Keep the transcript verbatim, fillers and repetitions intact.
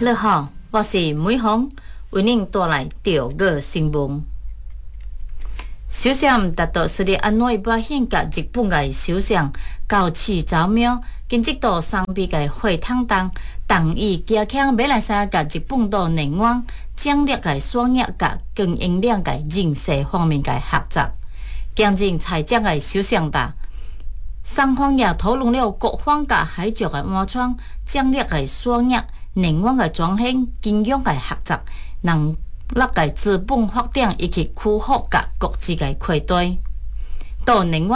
你好，我是美芳，为您带来钓鱼新闻。首相达到斯里安内保险甲日本个首相高市早苗，近即度双边个会谈中，同意加强马来西亚甲日本岛两岸战略个商业甲供应链个人事方面个合作。行政财政个首相吧。双方也讨论了各方甲海族的安全、战略的商业、能源的转型、金融的合作、能力的资本发展以及区域甲国际的扩大。到能源